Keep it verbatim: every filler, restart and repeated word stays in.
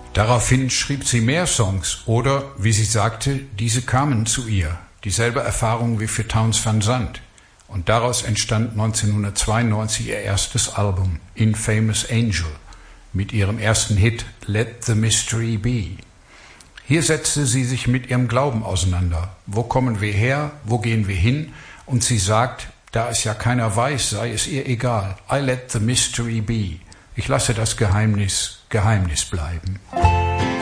Daraufhin schrieb sie mehr Songs oder, wie sie sagte, diese kamen zu ihr. Dieselbe Erfahrung wie für Townes Van Zandt. Und daraus entstand neunzehnhundertzweiundneunzig ihr erstes Album, Infamous Angel, mit ihrem ersten Hit Let the Mystery Be. Hier setzte sie sich mit ihrem Glauben auseinander. Wo kommen wir her? Wo gehen wir hin? Und sie sagt, da es ja keiner weiß, sei es ihr egal. I let the mystery be. Ich lasse das Geheimnis Geheimnis bleiben.